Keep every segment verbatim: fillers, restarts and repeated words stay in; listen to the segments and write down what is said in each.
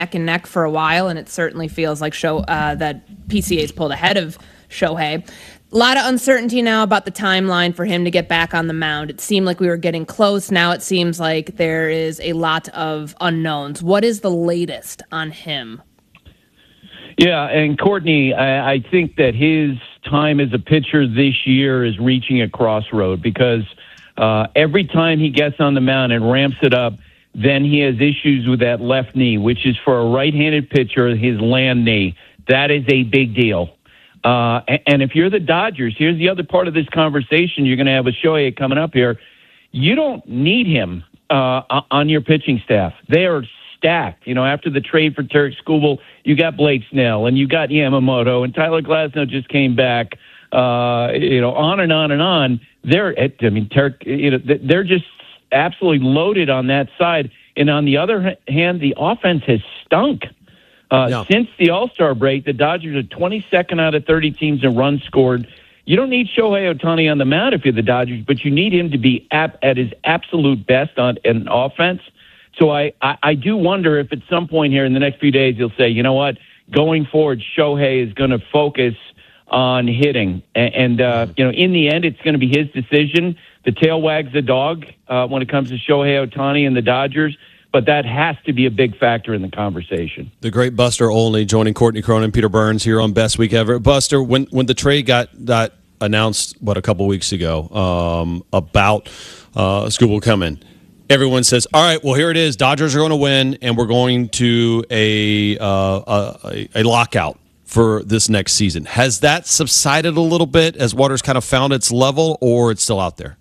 neck and neck for a while, and it certainly feels like show uh, that P C A's pulled ahead of Shohei. A lot of uncertainty now about the timeline for him to get back on the mound. It seemed like we were getting close. Now it seems like there is a lot of unknowns. What is the latest on him? Yeah, and Courtney, I, I think that his time as a pitcher this year is reaching a crossroad because uh, every time he gets on the mound and ramps it up, then he has issues with that left knee, which is for a right-handed pitcher, his land knee. That is a big deal. Uh, and if you're the Dodgers, here's the other part of this conversation you're going to have with Shohei coming up here. You don't need him uh, on your pitching staff. They are stacked. You know, after the trade for Tarik Skubal, you got Blake Snell and you got Yamamoto and Tyler Glasnow just came back. Uh, you know, on and on and on. They're, I mean, Tarik, you know, they're just absolutely loaded on that side. And on the other hand, the offense has stunk. Uh, yeah. Since the All-Star break, the Dodgers are twenty-second out of thirty teams in runs scored. You don't need Shohei Ohtani on the mound if you're the Dodgers, but you need him to be ap- at his absolute best on an offense. So I, I, I do wonder if at some point here in the next few days he'll say, you know what, going forward, Shohei is going to focus on hitting. And, and uh, you know, in the end, it's going to be his decision. The tail wags the dog uh, when it comes to Shohei Ohtani and the Dodgers. But that has to be a big factor in the conversation. The great Buster Olney joining Courtney Cronin, Peter Burns here on Best Week Ever. Buster, when when the trade got, got announced, what, a couple weeks ago um, about uh, Skubal coming, everyone says, all right, well, here it is. Dodgers are going to win, and we're going to a, uh, a, a lockout for this next season. Has that subsided a little bit as Waters kind of found its level, or it's still out there?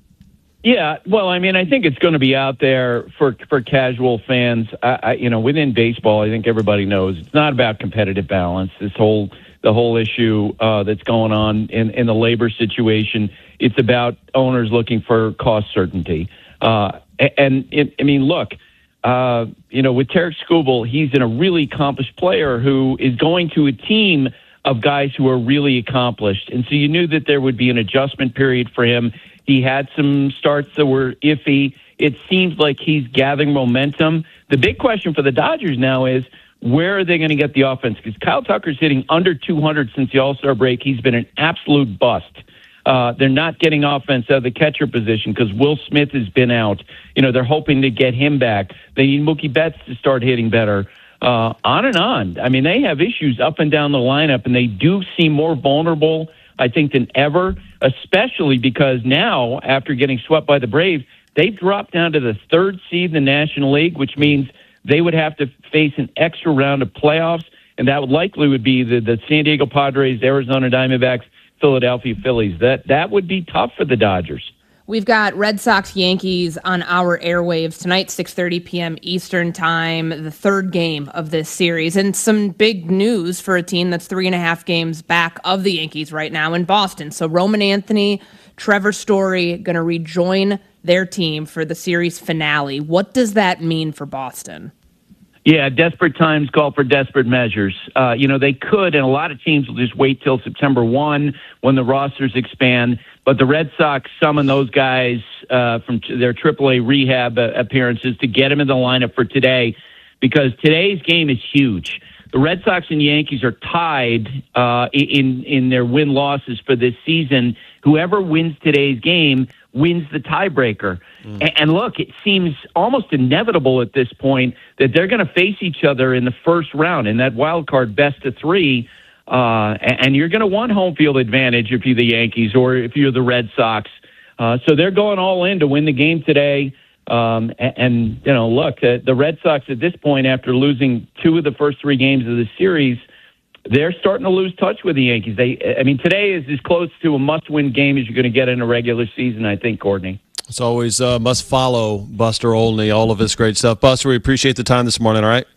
Yeah, well, I mean, I think it's going to be out there for for casual fans. I, I, you know, within baseball, I think everybody knows it's not about competitive balance. This whole the whole issue uh, that's going on in, in the labor situation, it's about owners looking for cost certainty. Uh, and it, I mean, look, uh, you know, with Tarik Skubal, he's in a really accomplished player who is going to a team of guys who are really accomplished, and so you knew that there would be an adjustment period for him. He had some starts that were iffy. It seems like he's gathering momentum. The big question for the Dodgers now is, where are they going to get the offense? Because Kyle Tucker's hitting under two hundred since the All-Star break. He's been an absolute bust. Uh, they're not getting offense out of the catcher position because Will Smith has been out. You know, they're hoping to get him back. They need Mookie Betts to start hitting better. Uh, on and on. I mean, they have issues up and down the lineup, and they do seem more vulnerable, I think, than ever, especially because now, after getting swept by the Braves, they've dropped down to the third seed in the National League, which means they would have to face an extra round of playoffs, and that would likely would be the, the San Diego Padres, Arizona Diamondbacks, Philadelphia Phillies. That that would be tough for the Dodgers. We've got Red Sox Yankees on our airwaves tonight, six thirty p.m. Eastern time, the third game of this series. And some big news for a team that's three and a half games back of the Yankees right now in Boston. So Roman Anthony, Trevor Story going to rejoin their team for the series finale. What does that mean for Boston? Yeah, desperate times call for desperate measures. Uh, you know, they could, and a lot of teams will just wait till September first when the rosters expand. But the Red Sox summon those guys uh, from t- their triple A rehab uh, appearances to get them in the lineup for today, because today's game is huge. The Red Sox and Yankees are tied uh, in in their win-losses for this season. Whoever wins today's game wins the tiebreaker. Mm. And, and look, it seems almost inevitable at this point that they're going to face each other in the first round in that wild card best of three. Uh, and, and you're going to want home field advantage if you're the Yankees or if you're the Red Sox. Uh, so they're going all in to win the game today. Um, and, and, you know, look, uh, the Red Sox at this point, after losing two of the first three games of the series, they're starting to lose touch with the Yankees. They, I mean, today is as close to a must-win game as you're going to get in a regular season, I think, Courtney. It's always uh, must follow Buster Olney, all of his great stuff. Buster, we appreciate the time this morning, all right?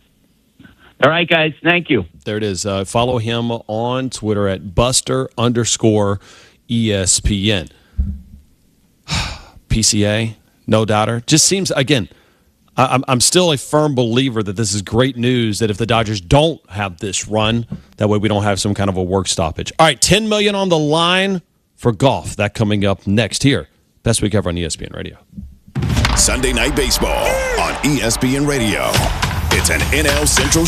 All right, guys. Thank you. There it is. Uh, follow him on Twitter at Buster underscore E S P N. P C A, no doubter. Just seems, again, I'm I'm still a firm believer that this is great news, that if the Dodgers don't have this run, that way we don't have some kind of a work stoppage. All right, ten million dollars on the line for golf. That coming up next here. Best Week Ever on E S P N Radio. Sunday Night Baseball on E S P N Radio. It's an N L Central